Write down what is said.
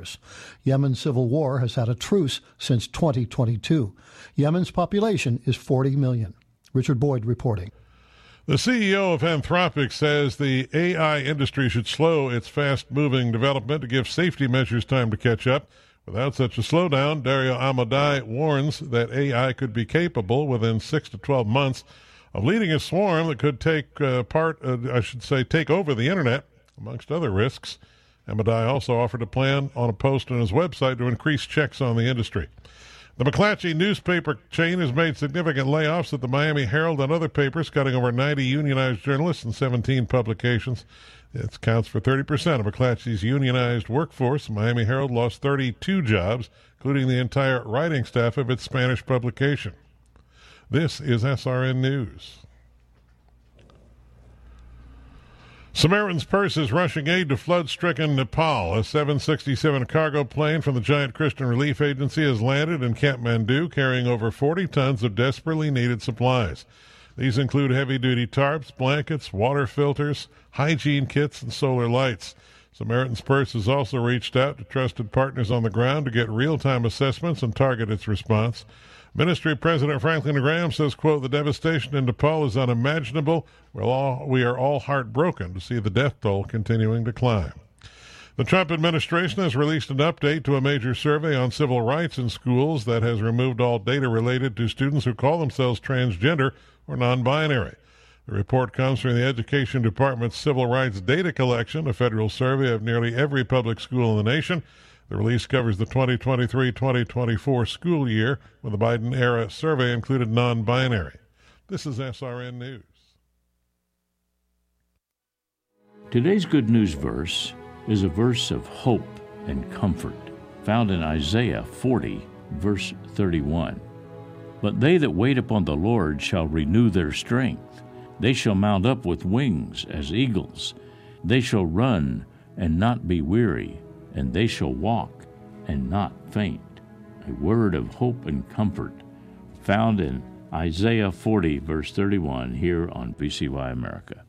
coronavirus. Yemen's civil war has had a truce since 2022. Yemen's population is 40 million. Richard Boyd reporting. The CEO of Anthropic says the AI industry should slow its fast-moving development to give safety measures time to catch up. Without such a slowdown, Dario Amodei warns that AI could be capable within 6 to 12 months of leading a swarm that could take over the internet, amongst other risks. Amodei also offered a plan on a post on his website to increase checks on the industry. The McClatchy newspaper chain has made significant layoffs at the Miami Herald and other papers, cutting over 90 unionized journalists and 17 publications. It counts for 30% of McClatchy's unionized workforce. Miami Herald lost 32 jobs, including the entire writing staff of its Spanish publication. This is SRN News. Samaritan's Purse is rushing aid to flood-stricken Nepal. A 767 cargo plane from the Giant Christian Relief Agency has landed in Kathmandu, carrying over 40 tons of desperately needed supplies. These include heavy-duty tarps, blankets, water filters, hygiene kits, and solar lights. Samaritan's Purse has also reached out to trusted partners on the ground to get real-time assessments and target its response. Ministry President Franklin Graham says, quote, "The devastation in Nepal is unimaginable. We are all heartbroken to see the death toll continuing to climb." The Trump administration has released an update to a major survey on civil rights in schools that has removed all data related to students who call themselves transgender or non-binary. The report comes from the Education Department's Civil Rights Data Collection, a federal survey of nearly every public school in the nation. The release covers the 2023-2024 school year, when the Biden-era survey included non-binary. This is SRN News. Today's Good News verse is a verse of hope and comfort, found in Isaiah 40, verse 31. "But they that wait upon the Lord shall renew their strength. They shall mount up with wings as eagles. They shall run and not be weary, and they shall walk and not faint." A word of hope and comfort found in Isaiah 40, verse 31, here on VCY America.